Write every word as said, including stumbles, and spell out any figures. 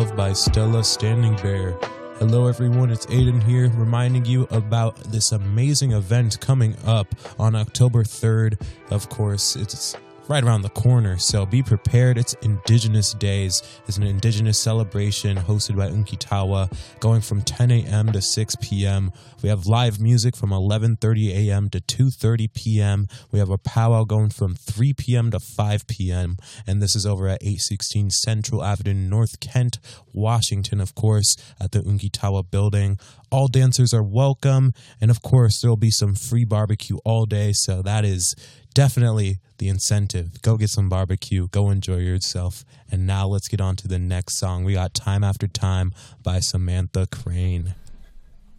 Love by Stella Standing Bear. Hello everyone, it's Aiden here reminding you about this amazing event coming up on October third. Of course, it's right around the corner, so be prepared. It's Indigenous Days. It's an Indigenous celebration hosted by Unkitawa, going from ten a.m. to six p.m. We have live music from eleven thirty a.m. to two thirty p.m. We have a powwow going from three p.m. to five p.m. And this is over at eight sixteen Central Avenue, North Kent, Washington, of course, at the Unkitawa building. All dancers are welcome, and of course, there will be some free barbecue all day, so that is definitely the incentive. Go get some barbecue, go enjoy yourself. And now let's get on to the next song. We got Time After Time by Samantha Crane.